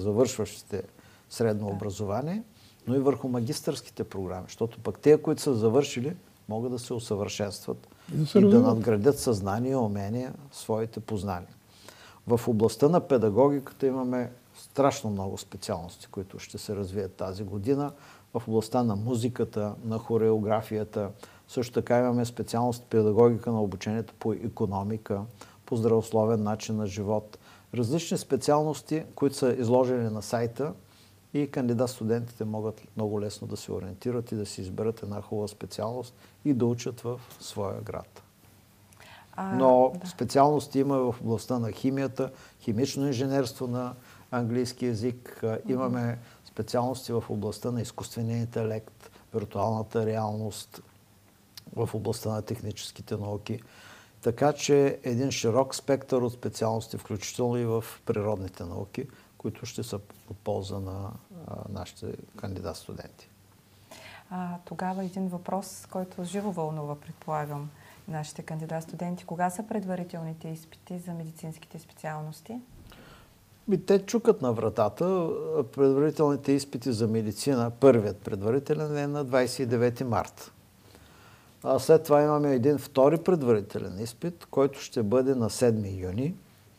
завършващите средно образование, но и върху магистърските програми, защото пък те, които са завършили, могат да се усъвършенстват и да надградят съзнание, умения, своите познания. В областта на педагогиката имаме страшно много специалности, които ще се развият тази година. В областта на музиката, на хореографията, също така имаме специалност педагогика на обучението по икономика, по здравословен начин на живот. Различни специалности, които са изложени на сайта и кандидат-студентите могат много лесно да се ориентират и да си изберат една хубава специалност и да учат в своя град. Но специалности има в областта на химията, химично инженерство на английски език, имаме специалности в областта на изкуствения интелект, виртуалната реалност, в областта на техническите науки. Така че един широк спектър от специалности, включително и в природните науки, които ще са от полза на нашите кандидат-студенти. Тогава един въпрос, който живо вълнува, предполагам, нашите кандидат-студенти. Кога са предварителните изпити за медицинските специалности? Те чукат на вратата. Предварителните изпити за медицина, първият предварителен е на 29 март. След това имаме един втори предварителен изпит, който ще бъде на 7 юни.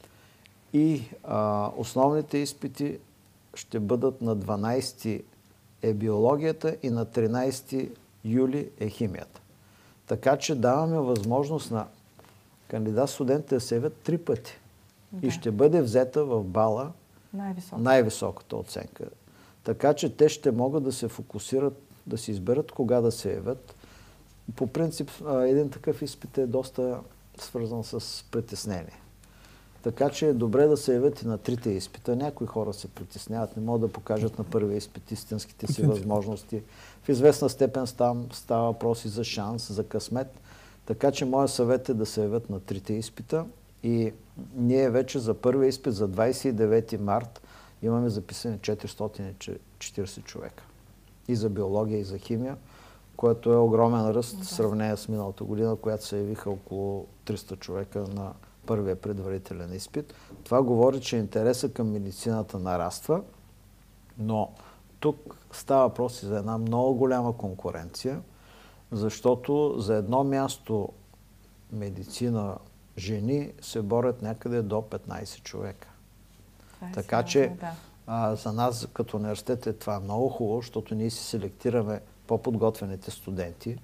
И основните изпити ще бъдат на 12 е биологията и на 13 юли е химията. Така че даваме възможност на кандидат-студентите да се явят 3 пъти. И ще бъде взета в бала най-високата оценка. Така че те ще могат да се фокусират, да си изберат кога да се явят. По принцип, един такъв изпит е доста свързан с притеснение. Така че е добре да се явят и на 3 изпита. Някои хора се притесняват, не могат да покажат на първия изпит истинските си възможности. В известна степен става въпрос и за шанс, за късмет. Така че моят съвет е да се явят на 3 изпита. И ние вече за първия изпит, за 29 март, имаме записани 440 човека. И за биология, и за химия, което е огромен ръст в сравнение с миналата година, която се явиха около 300 човека на първия предварителен изпит. Това говори, че интересът към медицината нараства, но тук става въпрос и за една много голяма конкуренция, защото за едно място медицина жени се борят някъде до 15 човека. Така че за нас като университет е това много хубаво, защото ние си селектираме по-подготвените студенти,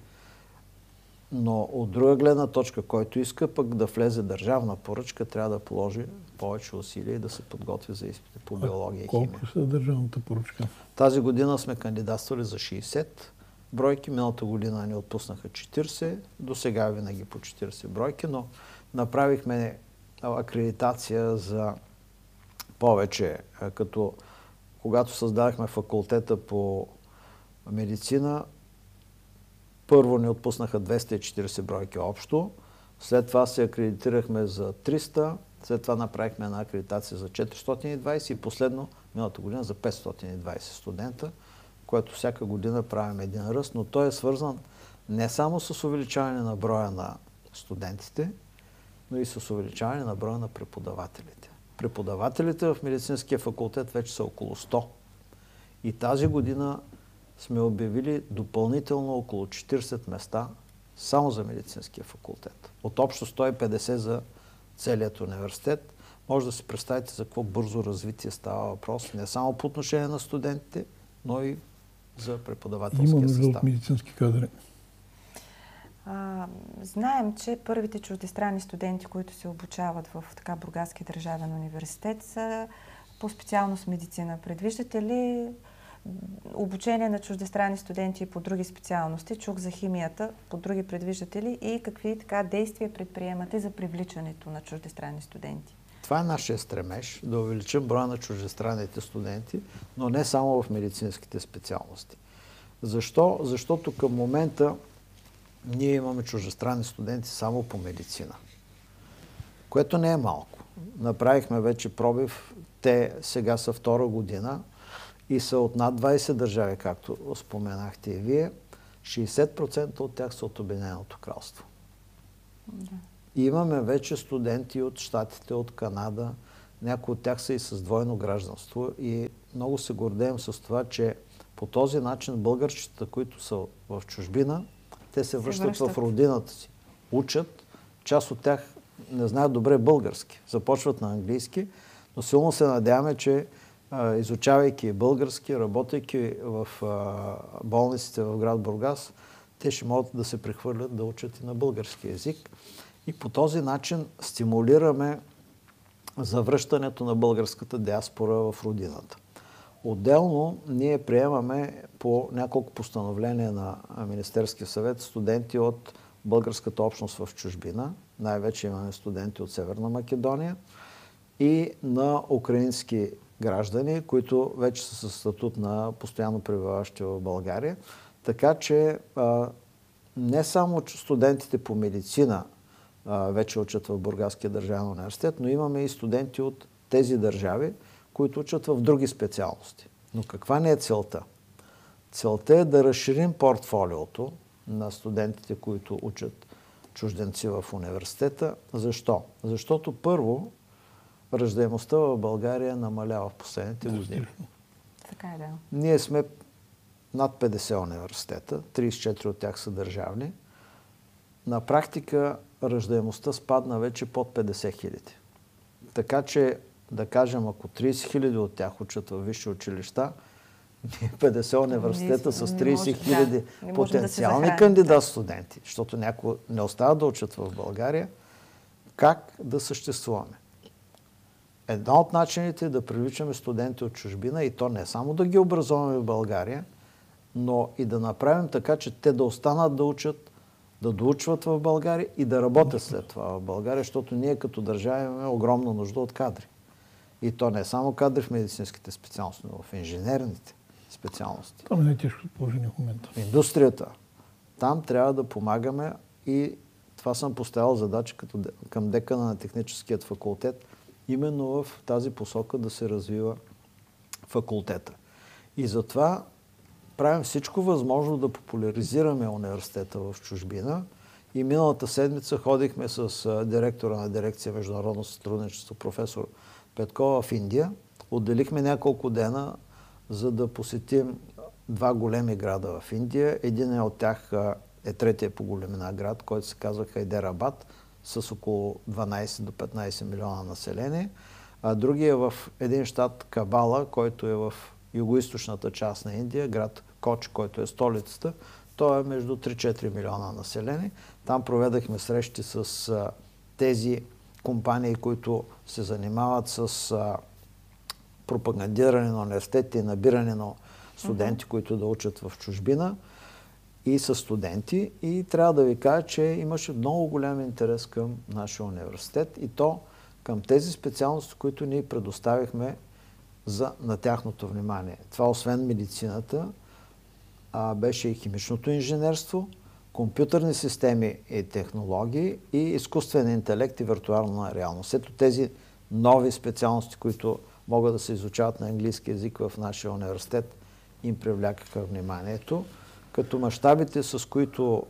но от друга гледна точка, който иска пък да влезе държавна поръчка, трябва да положи повече усилия и да се подготви за изпити по биология и химия. Колко са държавната поръчка? Тази година сме кандидатствали за 60 бройки, миналата година ни отпуснаха 40, до сега винаги по 40 бройки, но направихме акредитация за повече, като когато създадахме факултета по медицина, първо ни отпуснаха 240 бройки общо, след това се акредитирахме за 300, след това направихме една акредитация за 420 и последно, миналата година, за 520 студента, което всяка година правим един ръст, но той е свързан не само с увеличаване на броя на студентите, но и с увеличаване на броя на преподавателите. Преподавателите в медицинския факултет вече са около 100. И тази година сме обявили допълнително около 40 места само за медицинския факултет. От общо 150 за целият университет. Може да си представите за какво бързо развитие става въпрос. Не само по отношение на студентите, но и за преподавателския състав. Има нужда от медицински кадри. Знаем, че първите чуждестранни студенти, които се обучават в Бургаския държавен университет, са по специалност медицина. Предвиждате ли обучение на чуждестранни студенти по други специалности? Чух за химията. По други предвиждате ли? И какви действия предприемате за привличането на чуждестранни студенти? Това е нашия стремеж, да увеличим броя на чуждестранните студенти, но не само в медицинските специалности. Защо? Защото към момента ние имаме чуждестранни студенти само по медицина, което не е малко. Направихме вече пробив, те сега са втора година и са от над 20 държави, както споменахте и вие. 60% от тях са от Обединеното кралство. Да. И имаме вече студенти от Щатите, от Канада, някои от тях са и с двойно гражданство и много се гордеем с това, че по този начин българчетата, които са в чужбина, те се връщат в родината си. Учат, част от тях не знаят добре български, започват на английски, но силно се надяваме, че изучавайки български, работейки в болниците в град Бургас, те ще могат да се прехвърлят да учат и на български език. И по този начин стимулираме завръщането на българската диаспора в родината. Отделно ние приемаме по няколко постановления на Министерския съвет студенти от българската общност в чужбина. Най-вече имаме студенти от Северна Македония и на украински граждани, които вече са със статут на постоянно пребиваващи в България. Така че не само студентите по медицина вече учат в Бургаския държавен университет, но имаме и студенти от тези държави, които учат в други специалности. Но каква не е целта? Целта е да разширим портфолиото на студентите, които учат чужденци в университета. Защо? Защото първо, раждаемостта в България намалява в последните години. Така е, да. Ние сме над 50 университета, 34 от тях са държавни. На практика раждаемостта спадна вече под 50 хиляди. Така че, да кажем, ако 30 хиляди от тях учат в висши училища, 50 университета с 30 хиляди потенциални кандидат студенти, защото някои не остават да учат в България, как да съществуваме? Една от начините е да привличаме студенти от чужбина и то не само да ги образуваме в България, но и да направим така, че те да останат да учат, да доучват в България и да работят след това в България, защото ние като държава имаме огромна нужда от кадри. И то не само кадри в медицинските специалности, но в инженерните специалности. Там е най-тежко положение в момента. В индустрията. Там трябва да помагаме и това съм поставил задача към декана на техническият факултет, именно в тази посока да се развива факултета. И затова правим всичко възможно да популяризираме университета в чужбина. И миналата седмица ходихме с директора на дирекция Международно сътрудничество, професор Петкова, в Индия. Отделихме няколко дена, за да посетим два големи града в Индия. Един от тях е третия по големина град, който се казва Хайдерабад, с около 12 до 15 милиона население. А другия е в един щат Кабала, който е в югоизточната част на Индия, град Коч, който е столицата. Той е между 3-4 милиона население. Там проведахме срещи с тези компании, които се занимават с пропагандиране на университетите и набиране на студенти, които да учат в чужбина и с студенти. И трябва да ви кажа, че имаше много голям интерес към нашия университет и то към тези специалности, които ние предоставихме на тяхното внимание. Това освен медицината, беше и химичното инженерство, компютърни системи и технологии и изкуствен интелект и виртуална реалност. Ето тези нови специалности, които могат да се изучават на английски език в нашия университет, им привлякаха вниманието, като мащабите, с които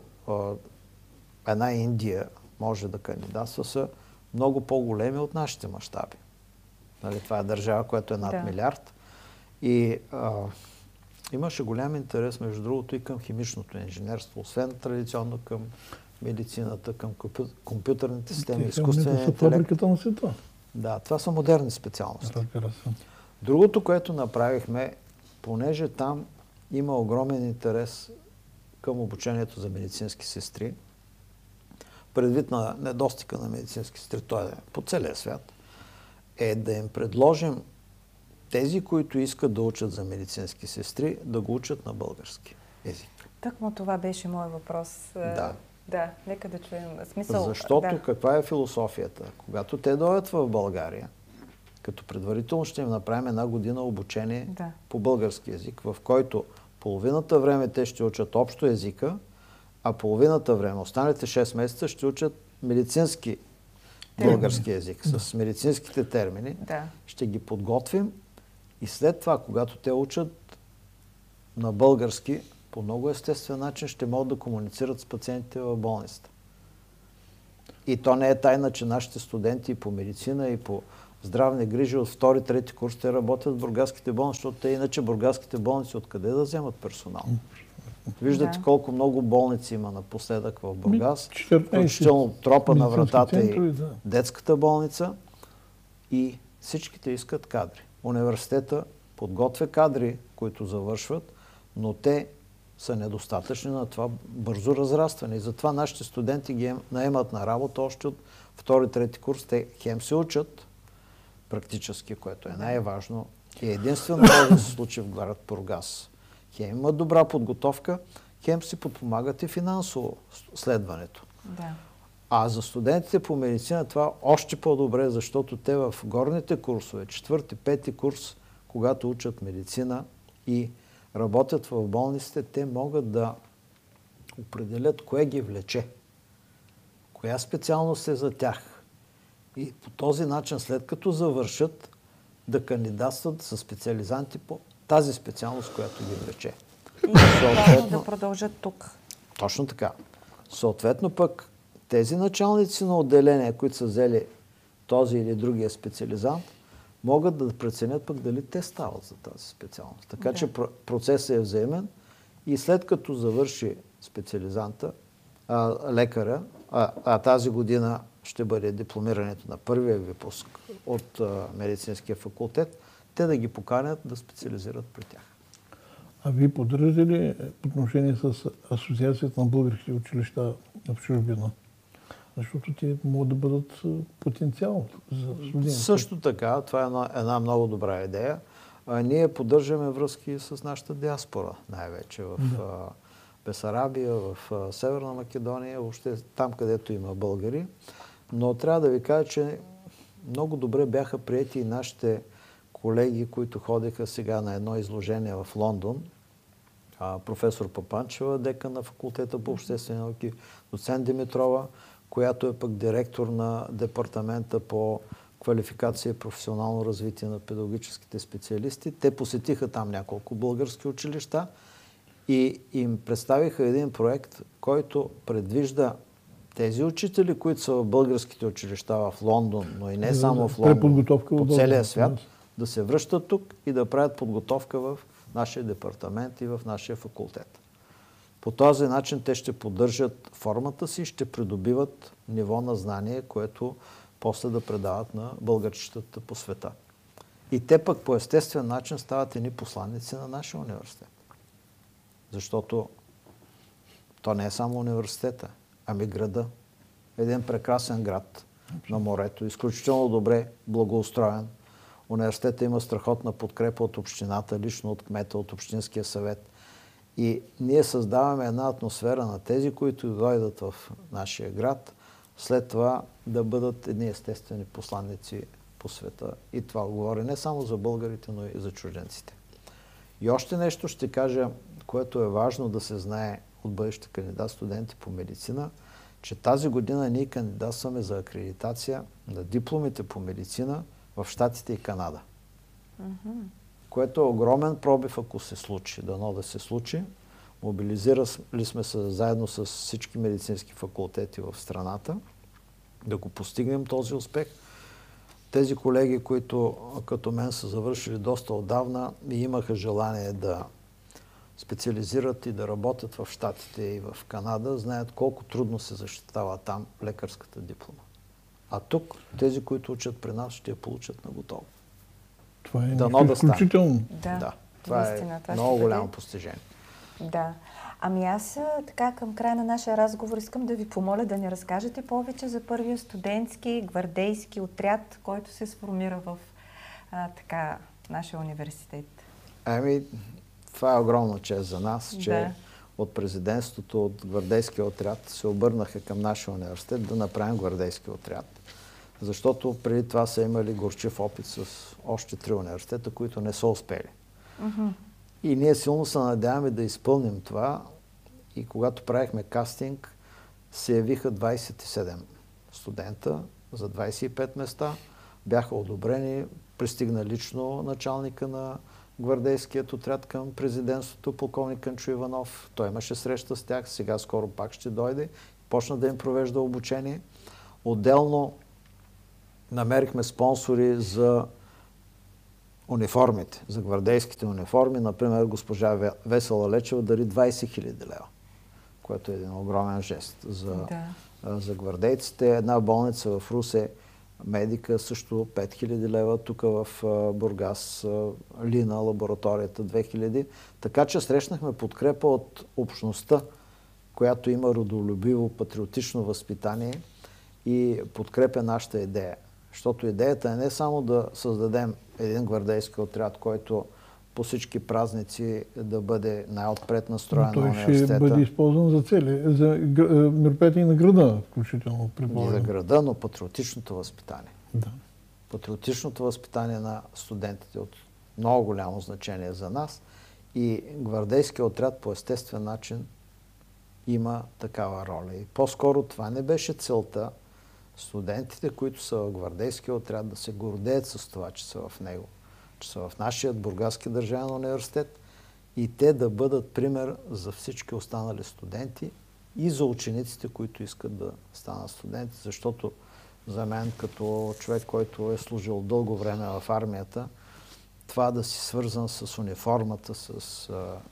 една Индия може да кандидатства, са много по-големи от нашите мащаби. Нали, това е държава, която е над милиард. И имаше голям интерес, между другото, и към химичното инженерство, освен традиционно към медицината, към компютърните системи, изкуствения интелект. Фабриката на света. Да, това са модерни специалности. Разбира се. Другото, което направихме, понеже там има огромен интерес към обучението за медицински сестри, предвид на недостига на медицински сестри, той е по целия свят, е да им предложим тези, които искат да учат за медицински сестри, да го учат на български език. Тъкмо това беше моят въпрос. Да. Да, нека да чуем смисъл. Защото каква е философията? Когато те дойдат в България, като предварително ще им направим една година обучение по български език, в който половината време те ще учат общо езика, а половината време, останалите 6 месеца, ще учат медицински български език, с медицинските термини. Ще ги подготвим и след това, когато те учат на български, по много естествен начин ще могат да комуницират с пациентите в болницата. И то не е тайна, че нашите студенти по медицина и по здравни грижи от втори, трети курс, те работят в бургаските болници, защото те иначе бургаските болници откъде да вземат персонал? Виждате колко много болници има напоследък в Бургас, включително тропа на вратата и детската болница, и всичките искат кадри. Университета подготвя кадри, които завършват, но те са недостатъчни на това бързо разрастване. И затова нашите студенти ги наемат на работа още от втори, трети курс. Те хем се учат практически, което е най-важно. И единствено може да се случи в град Бургас. Хем имат добра подготовка, хем си подпомагат и финансово следването. Да. А за студентите по медицина това още по-добре, защото те в горните курсове, четвърти, пети курс, когато учат медицина и работят в болниците, те могат да определят кое ги влече, коя специалност е за тях. И по този начин, след като завършат, да кандидатстват за специализанти по тази специалност, която ги влече. И съответно да продължат тук. Точно така. Съответно пък тези началници на отделения, които са взели този или другия специализант, могат да преценят пък дали те стават за тази специалност. Така че процесът е взаимен и след като завърши специализанта, лекаря, тази година ще бъде дипломирането на първия випуск от медицинския факултет, те да ги поканят да специализират при тях. А вие поддържате ли отношение с Асоциацията на българските училища в чужбина? Защото те могат да бъдат потенциал за студенти. Също така, това е една много добра идея. Ние поддържаме връзки с нашата диаспора, най-вече в Бесарабия, в Северна Македония, въобще там, където има българи. Но трябва да ви кажа, че много добре бяха приети и нашите колеги, които ходиха сега на едно изложение в Лондон. Професор Папанчева, декан на факултета по обществени науки, доцент Димитрова, която е пък директор на департамента по квалификация и професионално развитие на педагогическите специалисти. Те посетиха там няколко български училища и им представиха един проект, който предвижда тези учители, които са в българските училища в Лондон, но и не само в Лондон, по целия свят, да се връщат тук и да правят подготовка в нашия департамент и в нашия факултет. По този начин те ще поддържат формата си, ще придобиват ниво на знание, което после да предават на българчетата по света. И те пък по естествен начин стават едни посланици на нашия университет. Защото то не е само университета, ами града. Един прекрасен град на морето, изключително добре благоустроен. Университетът има страхотна подкрепа от общината, лично от кмета, от общинския съвет. И ние създаваме една атмосфера на тези, които дойдат в нашия град, след това да бъдат едни естествени посланици по света. И това говори не само за българите, но и за чужденците. И още нещо ще кажа, което е важно да се знае от бъдещите кандидат-студенти по медицина, че тази година ние кандидатстваме за акредитация на дипломите по медицина в Щатите и Канада. Което е огромен пробив, ако се случи. Дано да се случи. Мобилизирали сме се заедно с всички медицински факултети в страната да го постигнем този успех. Тези колеги, които като мен са завършили доста отдавна и имаха желание да специализират и да работят в Щатите и в Канада, знаят колко трудно се защитава там лекарската диплома. А тук тези, които учат при нас, ще я получат на готово. Това е изключително. Да, това е много голямо постижение. Да. Ами аз така към края на нашия разговор искам да ви помоля да ни разкажете повече за първия студентски гвардейски отряд, който се сформира в нашия университет. Ами, това е огромна чест за нас, че от президентството, от гвардейския отряд се обърнаха към нашия университет да направим гвардейски отряд. Защото преди това са имали горчив опит с още 3 университета, които не са успели. И ние силно се надяваме да изпълним това. И когато правихме кастинг, се явиха 27 студента за 25 места. Бяха одобрени, пристигна лично началника на гвардейският отряд към президентството, полковник Кънчо Иванов. Той имаше среща с тях, сега скоро пак ще дойде. Почна да им провежда обучение. Отделно намерихме спонсори за униформите, за гвардейските униформи. Например, госпожа Весела Лечева дари 20 хиляди лева, което е един огромен жест за гвардейците. Една болница в Русе, Медика, също 5 хиляди лева. Тук в Бургас, Лина, лабораторията 2 хиляди. Така че срещнахме подкрепа от общността, която има родолюбиво, патриотично възпитание и подкрепя нашата идея. Защото идеята е не само да създадем един гвардейски отряд, който по всички празници да бъде най-отпред настроен на университета. Той ще бъде използван за цели, за мероприятия на града, включително. Не за града, но патриотичното възпитание. Да. Патриотичното възпитание на студентите от много голямо значение за нас и гвардейския отряд по естествен начин има такава роля. И по-скоро това не беше целта студентите, които са в гвардейския отряд, да се гордеят с това, че са в него, че са в нашия Бургаски държавен университет и те да бъдат пример за всички останали студенти и за учениците, които искат да станат студенти, защото за мен, като човек, който е служил дълго време в армията, това да си свързан с униформата, с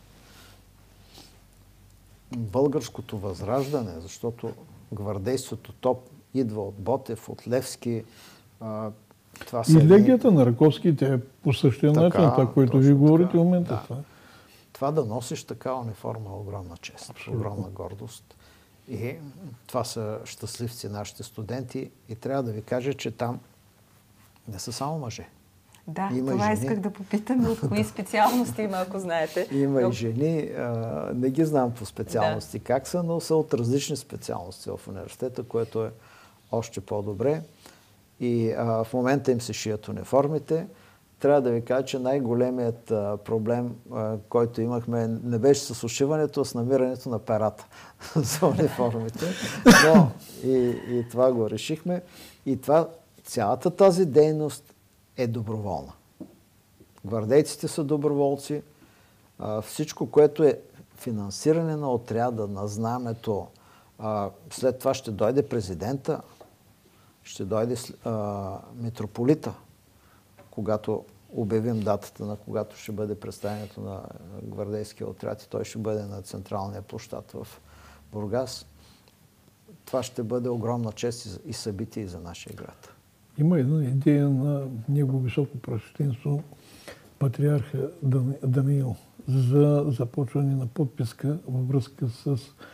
българското възраждане, защото гвардейството ТОП идва от Ботев, от Левски. Това и легията на Раковски, те е по същия начин, това, което ви говорите в момента. Да. Това да носиш такава униформа е огромна чест, огромна гордост. И това са щастливци нашите студенти. И трябва да ви кажа, че там не са само мъже. Да, има това исках да попитам от кои специалности има, ако знаете. Има и жени, не ги знам по специалности как са, но са от различни специалности в университета, което е още по-добре. И в момента им се шият униформите. Трябва да ви кажа, че най-големият проблем, който имахме, не беше с ушиването, а с намирането на перата за униформите. Но и това го решихме. И цялата тази дейност е доброволна. Гвардейците са доброволци. Всичко, което е финансиране на отряда, на знамето, след това ще дойде президента, ще дойде митрополита, когато обявим датата, на когато ще бъде представянето на гвардейския отряд и той ще бъде на централния площад в Бургас. Това ще бъде огромна чест и събитие за нашия град. Има една идея на Негово високо пресвещенство, патриарха Даниил, за започване на подписка във връзка с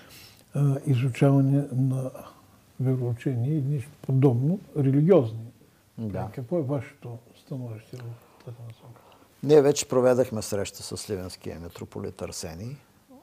изучаване на вероучение и нещо подобно, религиозни. Да. Какво е вашето становище в тази насока? Ние вече проведахме среща с сливенския митрополит Арсений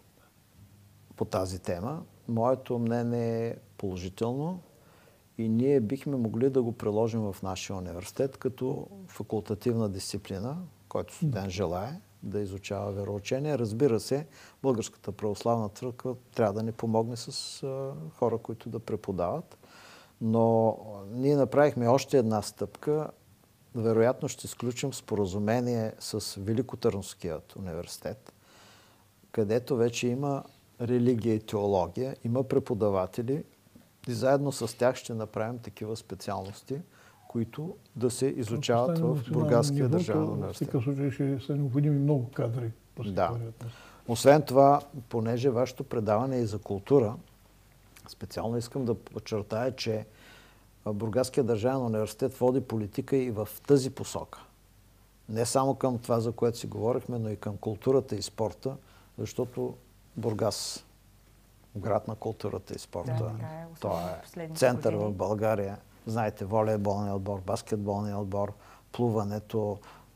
по тази тема. Моето мнение е положително и ние бихме могли да го приложим в нашия университет като факултативна дисциплина, който студент желае да изучава вероучение. Разбира се, Българската православна църква трябва да ни помогне с хора, които да преподават. Но ние направихме още една стъпка. Вероятно ще сключим споразумение с Великотърновският университет, където вече има религия и теология, има преподаватели и заедно с тях ще направим такива специалности, които да се изучават в Бургаския държавен университет. В такъв случай ще са необходими много кадри. Да. Освен това, понеже вашето предаване е и за култура, специално искам да подчертая, че Бургаския държавен университет води политика и в тази посока. Не само към това, за което си говорихме, но и към културата и спорта, защото Бургас, град на културата и спорта, това е център в България. Знаете, волейболния отбор, баскетболния отбор, плуването,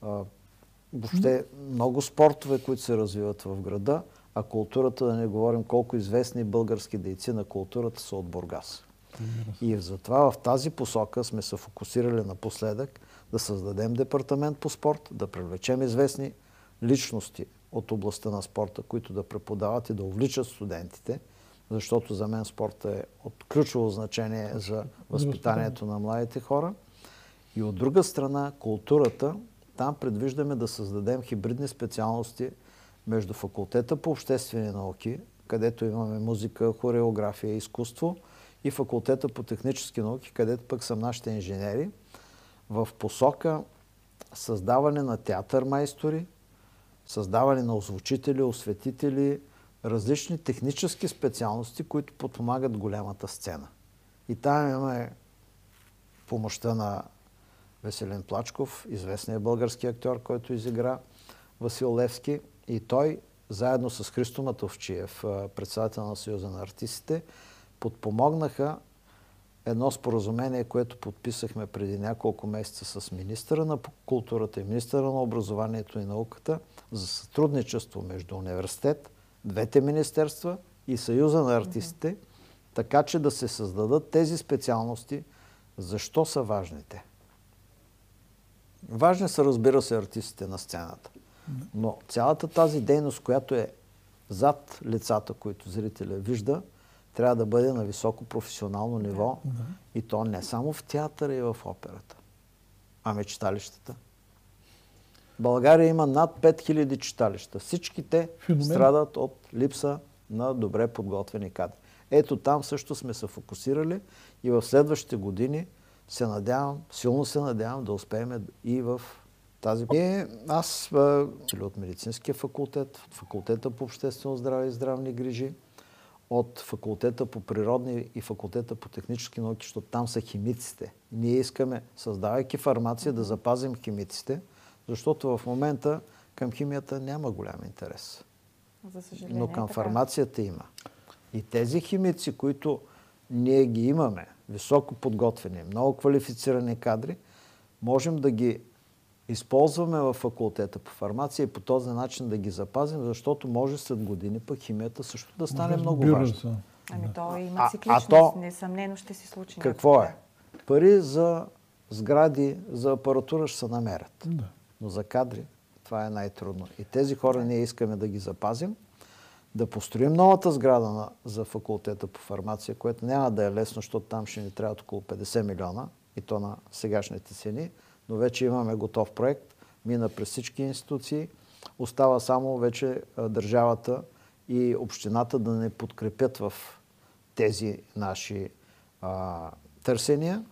въобще много спортове, които се развиват в града, а културата, да не говорим колко известни български дейци на културата са от Бургас. И затова в тази посока сме се фокусирали напоследък да създадем департамент по спорт, да привлечем известни личности от областта на спорта, които да преподават и да увличат студентите, защото за мен спортът е от ключово значение за възпитанието на младите хора. И от друга страна, културата, там предвиждаме да създадем хибридни специалности между факултета по обществени науки, където имаме музика, хореография и изкуство, и факултета по технически науки, където пък са нашите инженери, в посока създаване на театър майстори, създаване на озвучители, осветители, различни технически специалности, които подпомагат голямата сцена. И там имаме помощта на Веселин Плачков, известният български актьор, който изигра Васил Левски. И той, заедно с Христо Матовчиев, председател на Съюза на артистите, подпомогнаха едно споразумение, което подписахме преди няколко месеца с министъра на културата и министъра на образованието и науката за сътрудничество между университет, двете министерства и Съюза на артистите, така че да се създадат тези специалности. Защо са важните? Важни са, разбира се, артистите на сцената. Но цялата тази дейност, която е зад лицата, които зрителя вижда, трябва да бъде на високо професионално ниво. И то не само в театъра и в операта, ами читалищата. България има над 5000 читалища. Всички те страдат от липса на добре подготвени кадри. Ето там също сме се фокусирали и в следващите години се надявам, силно се надявам да успеем и в тази... Аз от медицинския факултет, от факултета по обществено здраве и здравни грижи, от факултета по природни и факултета по технически науки, защото там са химиците. Ние искаме, създавайки фармация, да запазим химиците, защото в момента към химията няма голям интерес. За съжаление, но към фармацията има. И тези химици, които ние ги имаме, високо подготвени, много квалифицирани кадри, можем да ги използваме в факултета по фармация и по този начин да ги запазим, защото може след години пък химията също да стане много важна. Ами то има цикличност, несъмнено ще се случи. Какво е? Пари за сгради, за апаратура ще се намерят. Но за кадри това е най-трудно. И тези хора ние искаме да ги запазим, да построим новата сграда за факултета по фармация, което няма да е лесно, защото там ще ни трябват около 50 милиона и то на сегашните цени, но вече имаме готов проект, мина през всички институции, остава само вече държавата и общината да не подкрепят в тези наши търсения.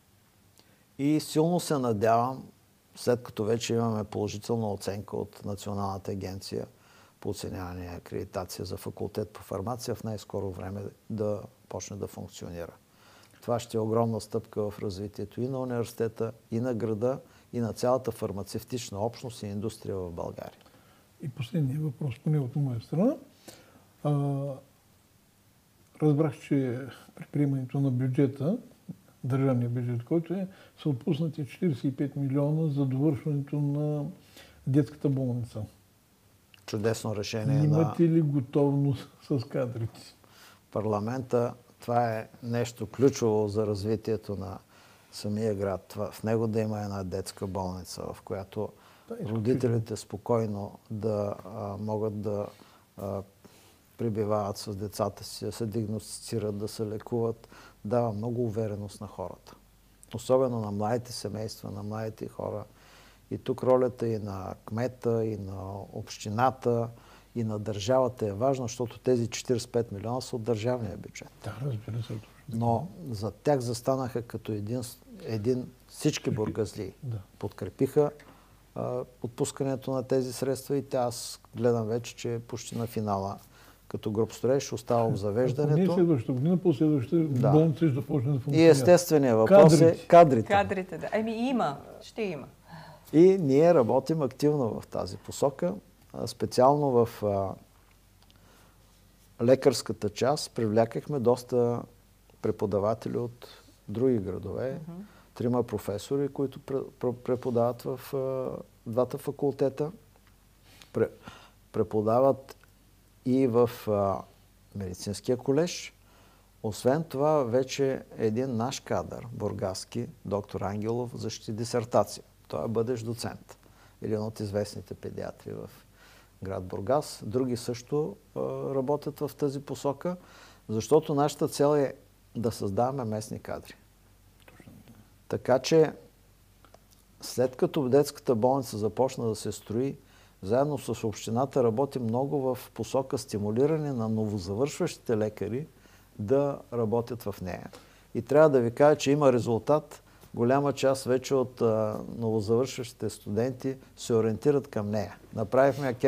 И силно се надявам, след като вече имаме положителна оценка от Националната агенция по оценяване и акредитация за факултет по фармация, в най-скоро време да почне да функционира. Това ще е огромна стъпка в развитието и на университета, и на града, и на цялата фармацевтична общност и индустрия в България. И последния въпрос, поне от моя страна. Разбрах, че при приемането на бюджета, държавния бюджет, който са отпуснати 45 милиона за довършването на детската болница. Чудесно решение. Имате ли готовност с кадрите? Парламента, това е нещо ключово за развитието на самия град. В него да има една детска болница, в която родителите спокойно да могат да пребивават с децата си, да се диагностицират, да се лекуват, дава много увереност на хората. Особено на младите семейства, на младите хора. И тук ролята и на кмета, и на общината, и на държавата е важна, защото тези 45 милиона са от държавния бюджет. Да, разбира се. Но за тях застанаха като един всички бургазлии. Да. Подкрепиха отпускането на тези средства и аз гледам вече, че е почти на финала. Като гробостроеж остава обзавеждането. Не следващата година, последващата болница ще започне да функционира. И естественият въпрос е кадрите. Кадрите, да. Има. Ще има. И ние работим активно в тази посока. Специално в лекарската част привлякахме доста преподаватели от други градове. 3 професори, които преподават в двата факултета. Преподават и в медицинския колеж. Освен това, вече един наш кадър, бургаски, доктор Ангелов, защити дисертация. Той е бъдещ доцент. Един от известните педиатри в град Бургас. Други също работят в тази посока, защото нашата цел е да създаваме местни кадри. Така че, след като детската болница започна да се строи, заедно с общината работи много в посока стимулиране на новозавършващите лекари да работят в нея. И трябва да ви кажа, че има резултат. голяма част вече от новозавършващите студенти се ориентират към нея. Направихме